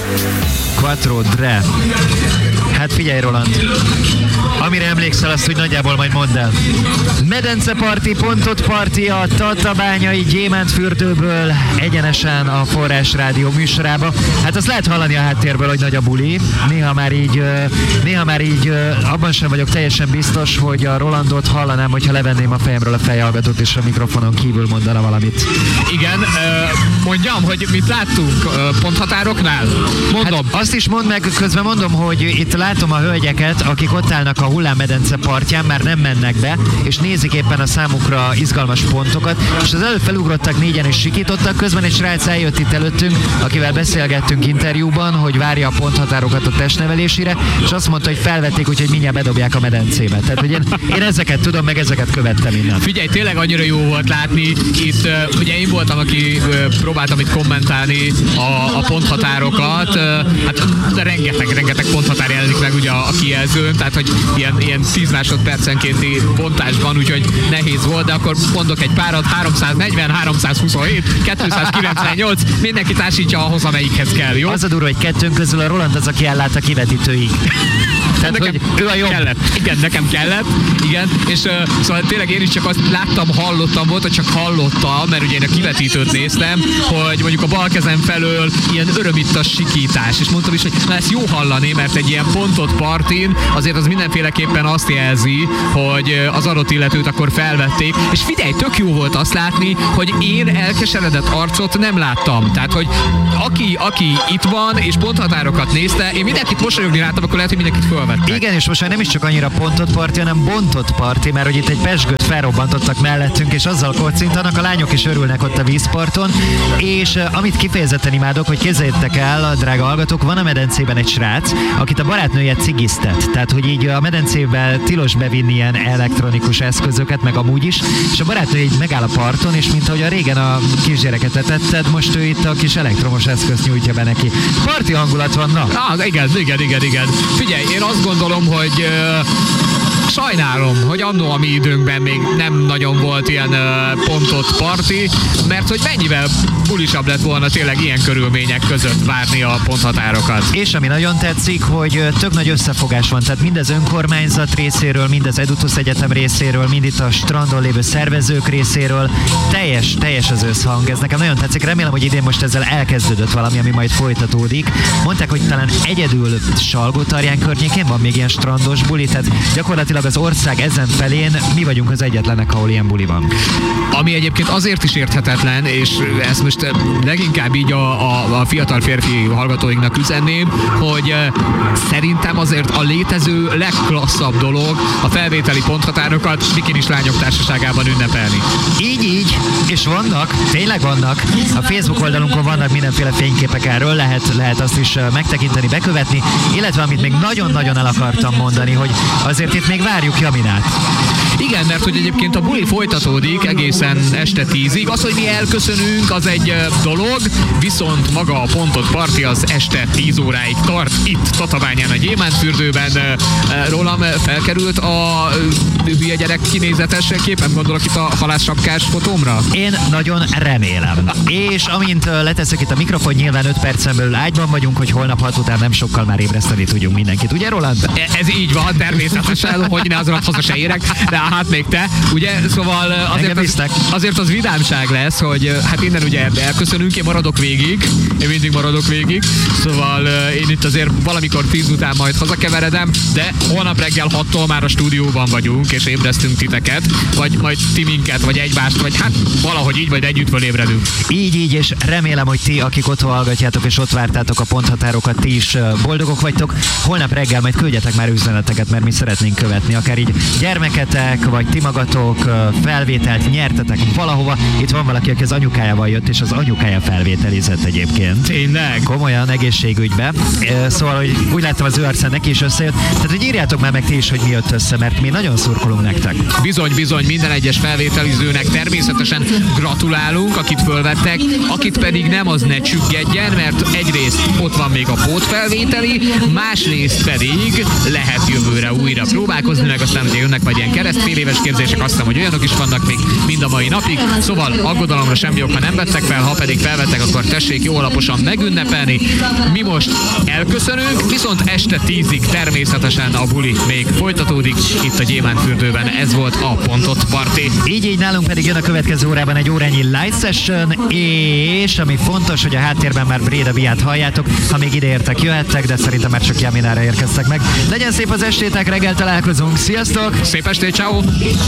Quattro Dre. Hát figyelj, Roland, amire emlékszel, azt, hogy nagyjából majd mondd el. Medence Party, Pontot Party a Tatabányai Gyémántfürdőből egyenesen a Forrás Rádió műsorába. Hát azt lehet hallani a háttérből, hogy nagy a buli. Néha már így abban sem vagyok teljesen biztos, hogy a Rolandot hallanám, hogyha levenném a fejemről a fejhallgatót és a mikrofonon kívül mondana valamit. Igen, mondjam, hogy mit láttunk ponthatároknál? Mondom. Hát azt is mondd meg, közben mondom, hogy itt látom a hölgyeket, akik ott állnak a hullámmedence partján, már nem mennek be, és nézik éppen a számukra izgalmas pontokat, és az előbb felugrottak négyen és sikítottak, közben egy srác eljött itt előttünk, akivel beszélgettünk interjúban, hogy várja a ponthatárokat a testnevelésére, és azt mondta, hogy felvették, úgyhogy mindjárt bedobják a medencébe. Tehát, hogy én ezeket tudom, meg ezeket követtem innen. Figyelj, tényleg annyira jó volt látni. Itt ugye én voltam, aki próbáltam itt kommentálni a ponthatárokat. Hát rengeteg ponthatár jelenik meg ugye a kijelzőn, tehát hogy ilyen 10 másodpercenkénti bontásban, úgyhogy nehéz volt, de akkor mondok egy párat, 340, 327, 298, mindenki társítja ahhoz, amelyikhez kell, jó? Az a durva, hogy kettőnk közül a Roland az, aki ellát a kivetítőig. Tehát, nekem ő a jobb. Kellett. Igen, nekem kellett, igen, és szóval tényleg én is csak azt hallottam, volt, hogy csak hallottam, mert ugye én a kivetítőt néztem, hogy mondjuk a bal kezem felől ilyen örömittas sikítás, és mondtam is, hogy na ezt jó hallani, mert egy ilyen pontot partin azért az mindenféleképpen azt jelzi, hogy az adott illetőt akkor felvették, és figyelj, tök jó volt azt látni, hogy én elkeseredett arcot nem láttam, tehát hogy aki itt van, és ponthatárokat nézte, én mindenkit mosolyogni láttam, akkor lehet, hogy mindenkit fölvettek. Igen, és most már nem is csak annyira pontot parti, hanem bontott parti, mert hogy itt egy pezsgőt felrobbantottak mellettünk, és azzal kocintanak, a lányok is örülnek ott a vízparton, és amit kifejezetten imádok, hogy képzeljétek el, drága hallgatók, van a medencében egy srác, akit a barátnője cigiztet, tehát hogy így a medencébe tilos bevinni ilyen elektronikus eszközöket, meg amúgy is, és a barátnője így megáll a parton, és mint ahogy a régen a kisgyereket etetted, most ő itt a kis elektromos eszközt nyújtja be neki. Parti hangulat van, na? Igen. Figyelj, én azt gondolom, hogy sajnálom, hogy annó a mi időnkben még nem nagyon volt ilyen pontot parti, mert hogy mennyivel bulisabb lett volna tényleg ilyen körülmények között várni a ponthatárokat. És ami nagyon tetszik, hogy tök nagy összefogás van, tehát mind az önkormányzat részéről, mind az Edutus Egyetem részéről, mind itt a strandon lévő szervezők részéről, teljes az összhang. Ez nekem nagyon tetszik, remélem, hogy idén most ezzel elkezdődött valami, ami majd folytatódik. Mondták, hogy talán egyedül Salgótarján környékén van még ilyen strandos buli, tehát gyakorlatilag az ország ezen felén mi vagyunk az egyetlenek, ahol ilyen buli van. Ami egyébként azért is érthetetlen, és ezt most leginkább így a fiatal férfi hallgatóinknak üzenném, hogy szerintem azért a létező legklasszabb dolog a felvételi ponthatárokat bikinis lányok társaságában ünnepelni. Így, és tényleg vannak. A Facebook oldalunkon vannak mindenféle fényképek erről, lehet azt is megtekinteni, bekövetni, illetve amit még nagyon-nagyon el akartam mondani, hogy azért itt még várjuk Jaminát. Igen, mert hogy egyébként a buli folytatódik egészen este 10-ig. Az, hogy mi elköszönünk, az egy dolog, viszont maga a pontot parti az este 10 óráig tart itt Tatabányán a Gyémántfürdőben. Rólam felkerült a hülye gyerek kinézetes képen, gondolok itt a halászsapkás fotómra? Én nagyon remélem. És amint leteszek itt a mikrofon, nyilván 5 percen belül ágyban vagyunk, hogy holnap 6 után nem sokkal már ébreszteni tudjunk mindenkit. Ugye, Roland? Ez így van, természetesen, hogy ne azokat haza se érek, de hát még te, ugye, szóval azért az vidámság lesz, hogy hát innen ugye elköszönünk, én mindig maradok végig, szóval én itt azért valamikor 10 után majd hazakeveredem, de holnap reggel 6-tól már a stúdióban vagyunk, és ébresztünk titeket, vagy majd ti minket, vagy egymást, vagy hát valahogy így, vagy együtt fölébredünk. Így, és remélem, hogy ti, akik ott hallgatjátok, és ott vártátok a ponthatárokat, ti is boldogok vagytok. Holnap reggel majd küldjetek már üzeneteket, mert mi szeretnénk követni, akár így gyermeketek, vagy ti magatok felvételt nyertetek valahova. Itt van valaki, aki az anyukájával jött, és az anyukája felvételizett egyébként. Tényleg? Komolyan, egészségügybe. Szóval, hogy úgy láttam, az ő arcán neki is összejött. Tehát, hogy írjátok már meg ti is, hogy mi jött össze, mert mi nagyon szurkolunk nektek. Bizony, minden egyes felvételizőnek természetesen gratulálunk, akit fölvettek, akit pedig nem, az ne csüggedjen, mert egyrészt ott van még a pótfelvételi, másrészt pedig lehet jövőre újra próbálkozni, meg aztán ugye jönnek majd ilyen fél éves képzések, azt hiszem, hogy olyanok is vannak még mind a mai napig. Szóval aggodalomra semmi ok, ha nem vettek fel, ha pedig felvettek, akkor tessék jó alaposan megünnepelni. Mi most elköszönünk, viszont este 10-ig természetesen a buli még folytatódik itt a Gyémántfürdőben. Ez volt a Pontot Party. Így nálunk pedig jön a következő órában egy órányi live session, és ami fontos, hogy a háttérben már Bréda Biát halljátok, ha még ide értek, jöhettek, de szerintem már csak Jaminára érkeztek meg. Legyen szép az estétek, reggel találkozunk, sziasztok! Szép estét, ciao.